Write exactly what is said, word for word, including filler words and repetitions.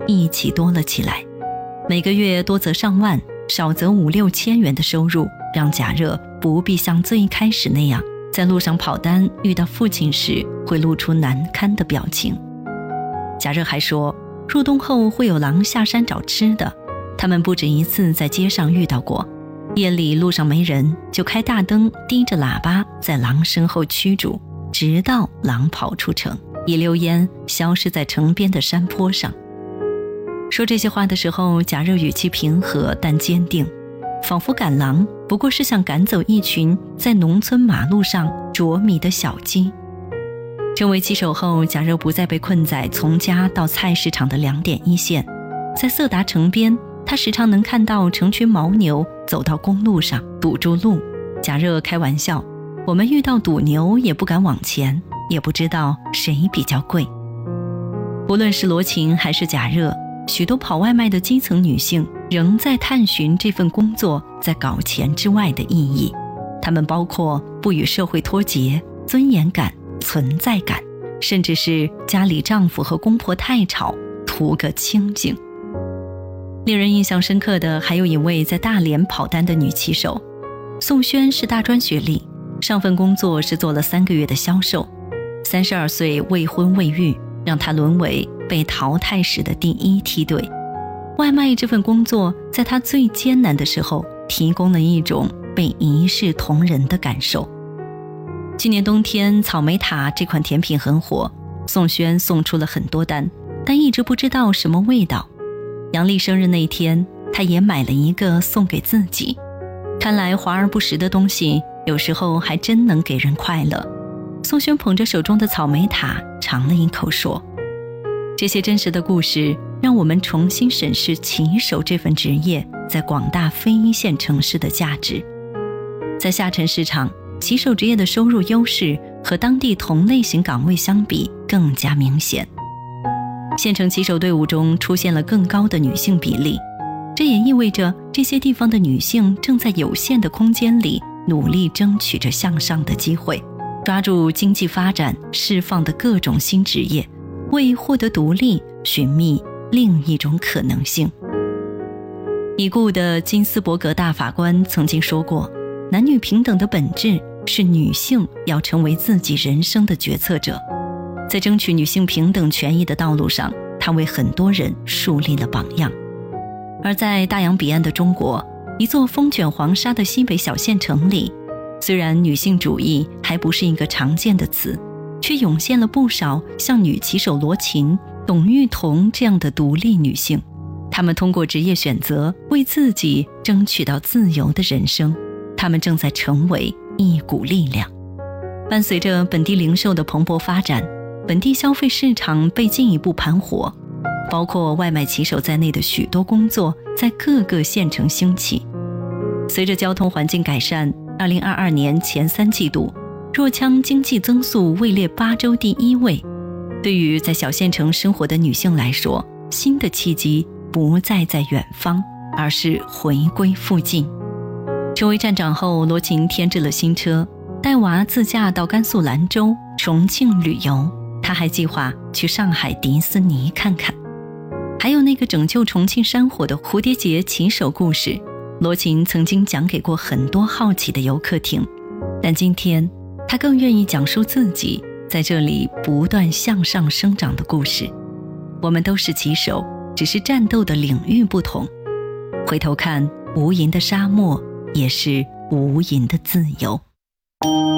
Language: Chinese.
一起多了起来。每个月多则上万，少则五六千元的收入，让贾热不必像最开始那样，在路上跑单遇到父亲时会露出难堪的表情。贾热还说，入冬后会有狼下山找吃的，他们不止一次在街上遇到过。夜里路上没人，就开大灯低着喇叭在狼身后驱逐，直到狼跑出城，一溜烟消失在城边的山坡上。说这些话的时候，贾热语气平和但坚定，仿佛赶狼不过是想赶走一群在农村马路上啄米的小鸡。成为骑手后，贾热不再被困在从家到菜市场的两点一线。在色达城边，他时常能看到成群牦牛走到公路上堵住路。贾热开玩笑，我们遇到堵牛也不敢往前，也不知道谁比较贵。无论是罗琴还是贾热，许多跑外卖的基层女性仍在探寻这份工作在搞钱之外的意义。她们包括不与社会脱节、尊严感、存在感，甚至是家里丈夫和公婆太吵，图个清静。令人印象深刻的还有一位在大连跑单的女骑手，宋轩是大专学历，上份工作是做了三个月的销售，三十二岁未婚未育，让她沦为被淘汰时的第一梯队。外卖这份工作在她最艰难的时候提供了一种被一视同仁的感受。去年冬天草莓塔这款甜品很火，宋轩送出了很多单，但一直不知道什么味道。杨丽生日那天，她也买了一个送给自己。看来华而不实的东西有时候还真能给人快乐。宋轩捧着手中的草莓塔尝了一口说，这些真实的故事让我们重新审视骑手这份职业在广大非一线城市的价值。在下沉市场，骑手职业的收入优势和当地同类型岗位相比更加明显。县城骑手队伍中出现了更高的女性比例，这也意味着这些地方的女性正在有限的空间里努力争取着向上的机会，抓住经济发展释放的各种新职业，为获得独立寻觅另一种可能性。已故的金斯伯格大法官曾经说过，男女平等的本质是女性要成为自己人生的决策者。在争取女性平等权益的道路上，他为很多人树立了榜样。而在大洋彼岸的中国，一座风卷黄沙的西北小县城里，虽然女性主义还不是一个常见的词，却涌现了不少像女骑手罗琴、董玉彤这样的独立女性。她们通过职业选择为自己争取到自由的人生，她们正在成为一股力量。伴随着本地零售的蓬勃发展，本地消费市场被进一步盘活，包括外卖骑手在内的许多工作在各个县城兴起。随着交通环境改善，二零二二年前三季度，若羌经济增速位列八州第一位。对于在小县城生活的女性来说，新的契机不再在远方，而是回归附近。成为站长后，罗琴添置了新车，带娃自驾到甘肃兰州、重庆旅游。他还计划去上海迪士尼看看。还有那个拯救重庆山火的蝴蝶结骑手故事，罗琴曾经讲给过很多好奇的游客听，但今天他更愿意讲述自己在这里不断向上生长的故事。我们都是骑手，只是战斗的领域不同。回头看，无垠的沙漠也是无垠的自由。